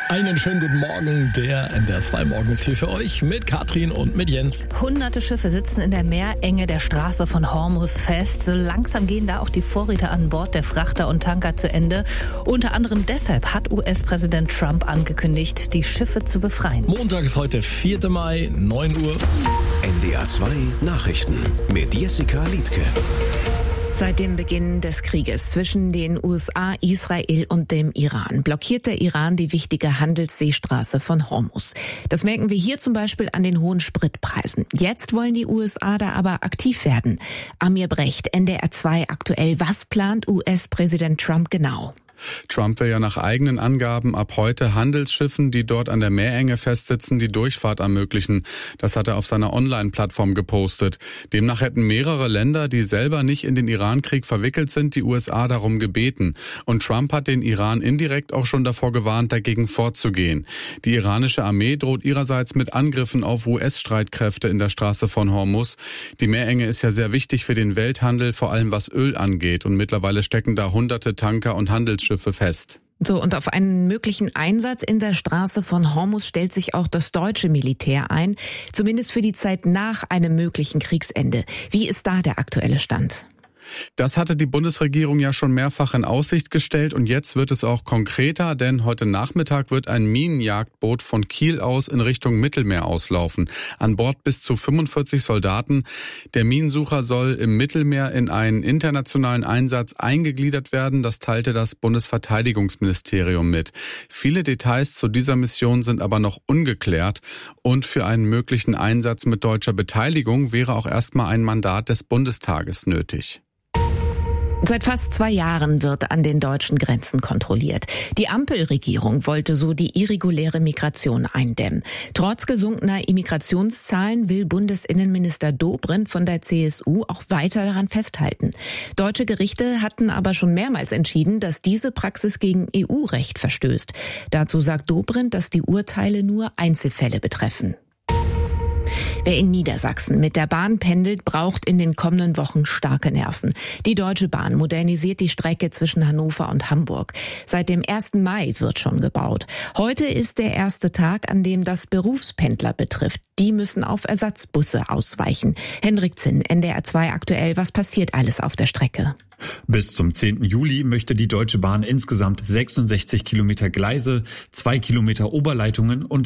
Einen schönen guten Morgen. Der NDR 2 Morgen ist hier für euch mit Katrin und mit Jens. Hunderte Schiffe sitzen in der Meerenge der Straße von Hormuz fest. So langsam gehen da auch die Vorräte an Bord der Frachter und Tanker zu Ende. Unter anderem deshalb hat US-Präsident Trump angekündigt, die Schiffe zu befreien. Montag ist heute 4. Mai, 9 Uhr. NDR 2 Nachrichten mit Jessica Liedtke. Seit dem Beginn des Krieges zwischen den USA, Israel und dem Iran blockiert der Iran die wichtige Handelsseestraße von Hormuz. Das merken wir hier zum Beispiel an den hohen Spritpreisen. Jetzt wollen die USA da aber aktiv werden. Amir Brecht, NDR 2 aktuell. Was plant US-Präsident Trump genau? Trump will ja nach eigenen Angaben ab heute Handelsschiffen, die dort an der Meerenge festsitzen, die Durchfahrt ermöglichen. Das hat er auf seiner Online-Plattform gepostet. Demnach hätten mehrere Länder, die selber nicht in den Iran-Krieg verwickelt sind, die USA darum gebeten. Und Trump hat den Iran indirekt auch schon davor gewarnt, dagegen vorzugehen. Die iranische Armee droht ihrerseits mit Angriffen auf US-Streitkräfte in der Straße von Hormuz. Die Meerenge ist ja sehr wichtig für den Welthandel, vor allem was Öl angeht. Und mittlerweile stecken da hunderte Tanker und Handelsschiffe fest. So, und auf einen möglichen Einsatz in der Straße von Hormuz stellt sich auch das deutsche Militär ein, zumindest für die Zeit nach einem möglichen Kriegsende. Wie ist da der aktuelle Stand? Das hatte die Bundesregierung ja schon mehrfach in Aussicht gestellt und jetzt wird es auch konkreter, denn heute Nachmittag wird ein Minenjagdboot von Kiel aus in Richtung Mittelmeer auslaufen. An Bord bis zu 45 Soldaten. Der Minensucher soll im Mittelmeer in einen internationalen Einsatz eingegliedert werden, das teilte das Bundesverteidigungsministerium mit. Viele Details zu dieser Mission sind aber noch ungeklärt und für einen möglichen Einsatz mit deutscher Beteiligung wäre auch erstmal ein Mandat des Bundestages nötig. Seit fast 2 Jahren wird an den deutschen Grenzen kontrolliert. Die Ampelregierung wollte so die irreguläre Migration eindämmen. Trotz gesunkener Immigrationszahlen will Bundesinnenminister Dobrindt von der CSU auch weiter daran festhalten. Deutsche Gerichte hatten aber schon mehrmals entschieden, dass diese Praxis gegen EU-Recht verstößt. Dazu sagt Dobrindt, dass die Urteile nur Einzelfälle betreffen. Wer in Niedersachsen mit der Bahn pendelt, braucht in den kommenden Wochen starke Nerven. Die Deutsche Bahn modernisiert die Strecke zwischen Hannover und Hamburg. Seit dem 1. Mai wird schon gebaut. Heute ist der erste Tag, an dem das Berufspendler betrifft. Die müssen auf Ersatzbusse ausweichen. Hendrik Zinn, NDR 2 aktuell. Was passiert alles auf der Strecke? Bis zum 10. Juli möchte die Deutsche Bahn insgesamt 66 Kilometer Gleise, 2 Kilometer Oberleitungen und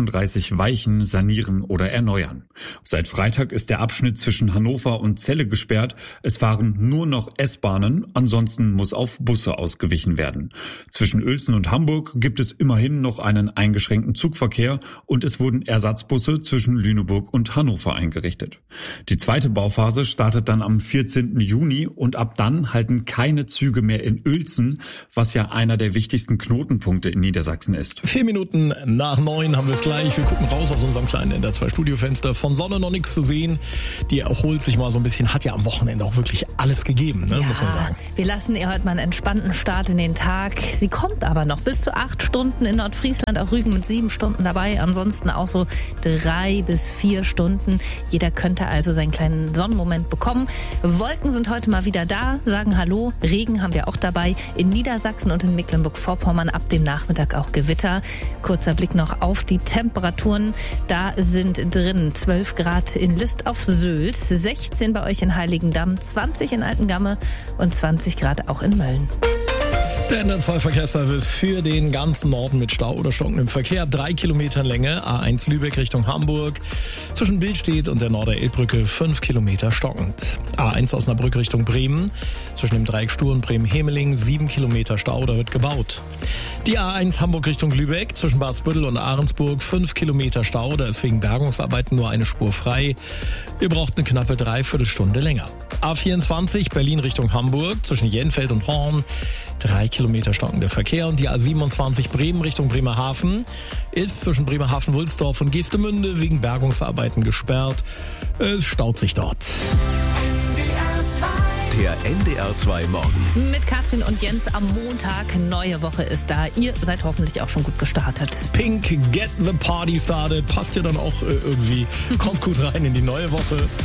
36 Weichen sanieren oder erneuern. Seit Freitag ist der Abschnitt zwischen Hannover und Celle gesperrt. Es fahren nur noch S-Bahnen, ansonsten muss auf Busse ausgewichen werden. Zwischen Uelzen und Hamburg gibt es immerhin noch einen eingeschränkten Zugverkehr und es wurden Ersatzbusse zwischen Lüneburg und Hannover eingerichtet. Die zweite Bauphase startet dann am 14. Juni und ab dann halten keine Züge mehr in Uelzen, was ja einer der wichtigsten Knotenpunkte in Niedersachsen ist. 4 Minuten nach 9 haben wir es gleich. Wir gucken raus aus unserem kleinen NDR 2 Studiofenster. Von Sonne noch nichts zu sehen. Die erholt sich mal so ein bisschen. Hat ja am Wochenende auch wirklich alles gegeben, ne? Ja, muss man sagen. Wir lassen ihr heute mal einen entspannten Start in den Tag. Sie kommt aber noch bis zu 8 Stunden in Nordfriesland, auch Rügen mit 7 Stunden dabei. Ansonsten auch so 3 bis 4 Stunden. Jeder könnte also seinen kleinen Sonnenmoment bekommen. Wolken sind heute mal wieder da. Sagen Hallo. Regen haben wir auch dabei. In Niedersachsen und in Mecklenburg-Vorpommern ab dem Nachmittag auch Gewitter. Kurzer Blick noch auf die Temperaturen. Da sind drin 12 Grad in List auf Sylt, 16 bei euch in Heiligendamm, 20 in Altengamme und 20 Grad auch in Mölln. Der NDR 2 Verkehrsservice für den ganzen Norden mit Stau oder stockendem Verkehr. 3 Kilometer Länge, A1 Lübeck Richtung Hamburg. Zwischen Billstedt und der Norder-Elbbrücke 5 Kilometer stockend. A1 Osnabrück Richtung Bremen. Zwischen dem Dreieck Stur und Bremen-Hemeling 7 Kilometer Stau, da wird gebaut. Die A1 Hamburg Richtung Lübeck. Zwischen Basbüttel und Ahrensburg 5 Kilometer Stau, da ist wegen Bergungsarbeiten nur eine Spur frei. Ihr braucht eine knappe Dreiviertelstunde länger. A24 Berlin Richtung Hamburg. Zwischen Jenfeld und Horn 3 Kilometer stockender Verkehr. Und die A27 Bremen Richtung Bremerhaven ist zwischen Bremerhaven-Wulsdorf und Geestemünde wegen Bergungsarbeiten gesperrt. Es staut sich dort. Der NDR 2 Morgen. Mit Katrin und Jens am Montag. Neue Woche ist da. Ihr seid hoffentlich auch schon gut gestartet. Pink, Get the Party Started. Passt ja dann auch irgendwie. Kommt gut rein in die neue Woche.